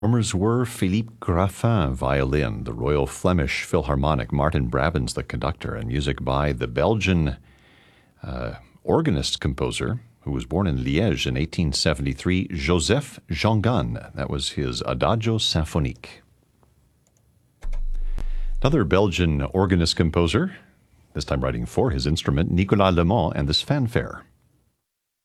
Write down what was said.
Performers were Philippe Graffin, violin, the Royal Flemish Philharmonic, Martin Brabants, the conductor, and music by the Belgian organist-composer who was born in Liège in 1873, Joseph Jongan. That was his Adagio Symphonique. Another Belgian organist-composer, this time writing for his instrument, Nicolas Lemont, and this fanfare.